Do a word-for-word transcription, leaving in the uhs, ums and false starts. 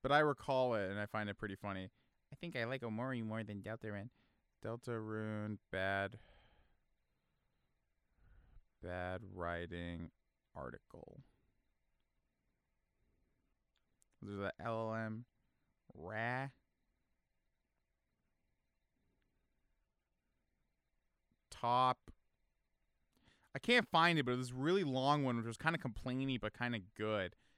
but I recall it and I find it pretty funny. I think I like Omori more than Deltarune. Deltarune, bad, bad writing article. There's the L L M, Ra. Top. I can't find it, but it was this really long one, which was kind of complainy but kind of good.